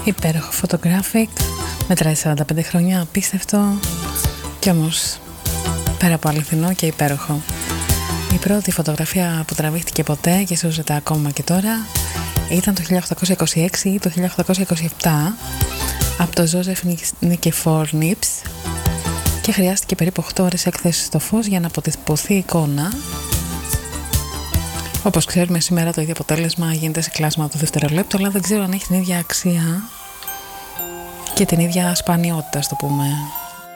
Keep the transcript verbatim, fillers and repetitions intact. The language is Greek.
Υπέροχο photographic, μετράει σαράντα πέντε χρόνια, απίστευτο κι όμως πέρα από αληθινό και υπέροχο. Η πρώτη φωτογραφία που τραβήχτηκε ποτέ και σώζεται ακόμα και τώρα ήταν το χίλια οκτακόσια είκοσι έξι ή το χίλια οκτακόσια είκοσι επτά από το Ζόζεφ Νικεφόρ Νίψ και χρειάστηκε περίπου οκτώ ώρες έκθεση στο φως για να αποτυπωθεί η εικόνα. Όπως ξέρουμε σήμερα το ίδιο αποτέλεσμα γίνεται σε κλάσμα του δευτερολέπτου, αλλά δεν ξέρω αν έχει την ίδια αξία και την ίδια σπανιότητα, ας το πούμε.